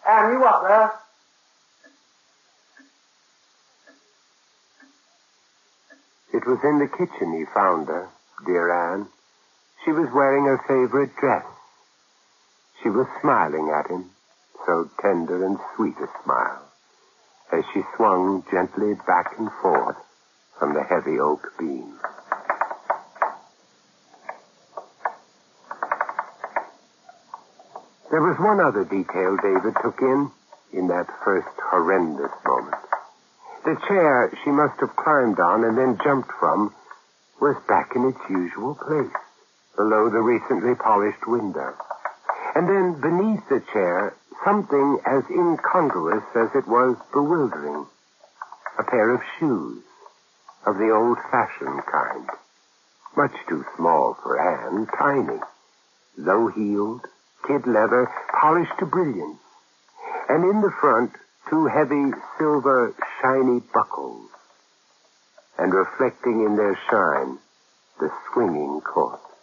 Anne, you up there? It was in the kitchen he found her, dear Anne. She was wearing her favorite dress. She was smiling at him, so tender and sweet a smile, as she swung gently back and forth from the heavy oak beam. There was one other detail David took in that first horrendous moment. The chair she must have climbed on and then jumped from was back in its usual place, below the recently polished window. And then beneath the chair, something as incongruous as it was bewildering. A pair of shoes, of the old-fashioned kind. Much too small for Anne, tiny. Low-heeled, kid leather, polished to brilliance. And in the front, 2 heavy, silver, shiny buckles. And reflecting in their shine, the swinging corpse.